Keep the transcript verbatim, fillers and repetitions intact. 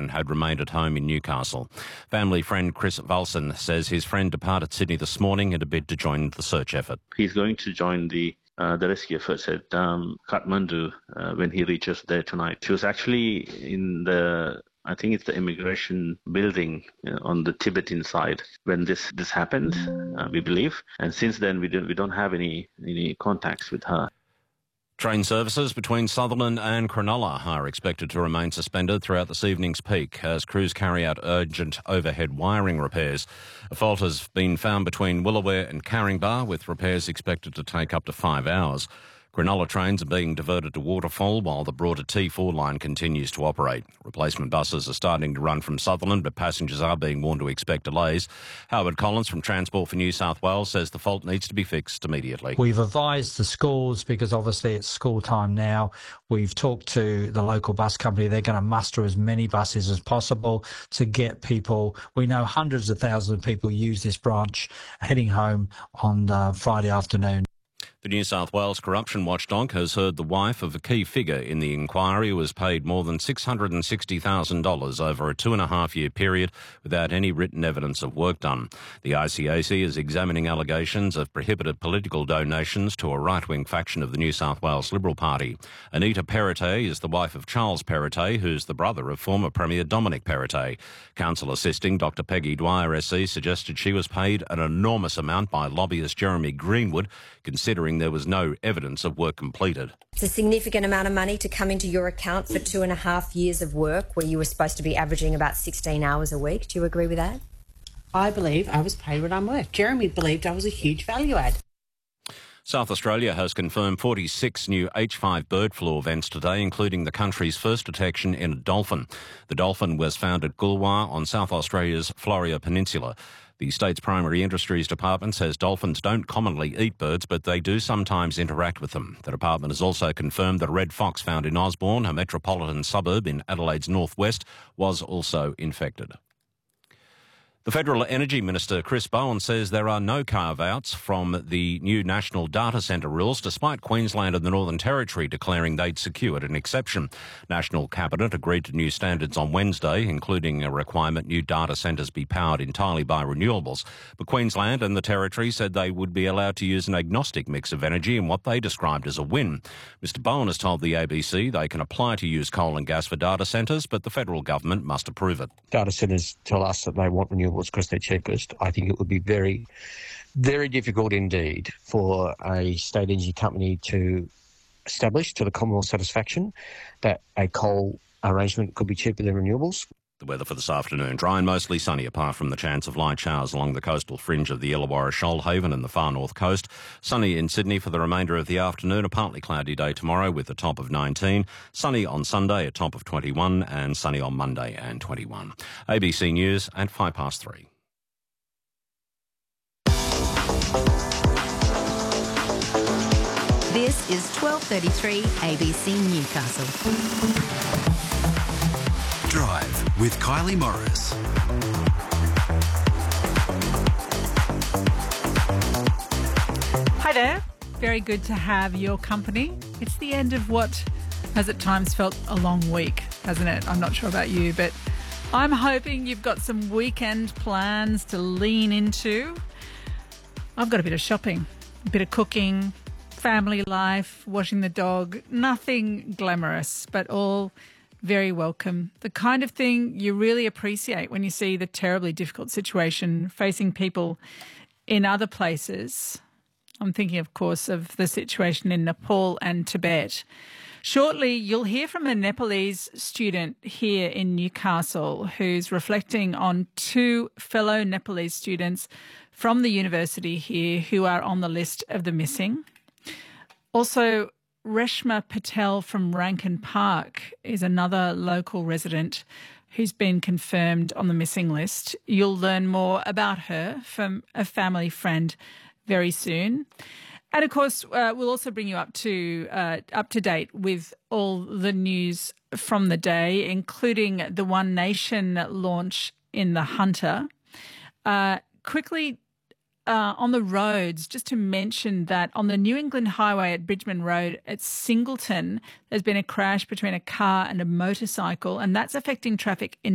and had remained at home in Newcastle. Family friend Chris Valson says his friend departed Sydney this morning in a bid to join the search effort. He's going to join the uh, the rescue efforts at um, Kathmandu uh, when he reaches there tonight. She was actually in the, I think it's the immigration building uh, on the Tibetan side when this this happened, uh, we believe. And since then, we don't we don't have any any contacts with her. Train services between Sutherland and Cronulla are expected to remain suspended throughout this evening's peak as crews carry out urgent overhead wiring repairs. A fault has been found between Willoware and Caringbah, with repairs expected to take up to five hours. Cronulla trains are being diverted to Waterfall while the broader T four line continues to operate. Replacement buses are starting to run from Sutherland, but passengers are being warned to expect delays. Howard Collins from Transport for New South Wales says the fault needs to be fixed immediately. We've advised the schools, because obviously it's school time now. We've talked to the local bus company. They're going to muster as many buses as possible to get people. We know hundreds of thousands of people use this branch heading home on uh, Friday afternoon. The New South Wales Corruption Watchdog has heard the wife of a key figure in the inquiry who was paid more than six hundred sixty thousand dollars over a two and a half year period without any written evidence of work done. The I C A C is examining allegations of prohibited political donations to a right-wing faction of the New South Wales Liberal Party. Anita Perrottet is the wife of Charles Perrottet, who's the brother of former Premier Dominic Perrottet. Counsel assisting Doctor Peggy Dwyer S C suggested she was paid an enormous amount by lobbyist Jeremy Greenwood, considering there was no evidence of work completed. It's a significant amount of money to come into your account for two and a half years of work where you were supposed to be averaging about sixteen hours a week. Do you agree with that? I believe I was paid what I'm worth. Jeremy believed I was a huge value add. South Australia has confirmed forty-six new H five bird flu events today, including the country's first detection in a dolphin. The dolphin was found at Goolwa on South Australia's Florea Peninsula. The state's primary industries department says dolphins don't commonly eat birds, but they do sometimes interact with them. The department has also confirmed that a red fox found in Osborne, a metropolitan suburb in Adelaide's northwest, was also infected. The Federal Energy Minister, Chris Bowen, says there are no carve-outs from the new national data centre rules, despite Queensland and the Northern Territory declaring they'd secured an exception. National Cabinet agreed to new standards on Wednesday, including a requirement new data centres be powered entirely by renewables. But Queensland and the Territory said they would be allowed to use an agnostic mix of energy in what they described as a win. Mister Bowen has told the A B C they can apply to use coal and gas for data centres, but the federal government must approve it. Data centres tell us that they want renewables because they're cheapest. I think it would be very, very difficult indeed for a state energy company to establish to the Commonwealth satisfaction that a coal arrangement could be cheaper than renewables. The weather for this afternoon, dry and mostly sunny apart from the chance of light showers along the coastal fringe of the Illawarra Shoalhaven and the far north coast. Sunny in Sydney for the remainder of the afternoon, a partly cloudy day tomorrow with a top of nineteen. Sunny on Sunday, a top of twenty-one, and sunny on Monday and twenty-one. A B C News at five past three. This is twelve thirty-three A B C Newcastle. Drive with Kylie Morris. Hi there. Very good to have your company. It's the end of what has at times felt a long week, hasn't it? I'm not sure about you, but I'm hoping you've got some weekend plans to lean into. I've got a bit of shopping, a bit of cooking, family life, washing the dog. Nothing glamorous, but all very welcome. The kind of thing you really appreciate when you see the terribly difficult situation facing people in other places. I'm thinking, of course, of the situation in Nepal and Tibet. Shortly, you'll hear from a Nepalese student here in Newcastle who's reflecting on two fellow Nepalese students from the university here who are on the list of the missing. Also, Reshma Patel from Rankin Park is another local resident who's been confirmed on the missing list. You'll learn more about her from a family friend very soon. And, of course, uh, we'll also bring you up to uh, up to date with all the news from the day, including the One Nation launch in the Hunter. Uh, quickly, Uh, on the roads, just to mention that on the New England Highway at Bridgeman Road at Singleton, there's been a crash between a car and a motorcycle, and that's affecting traffic in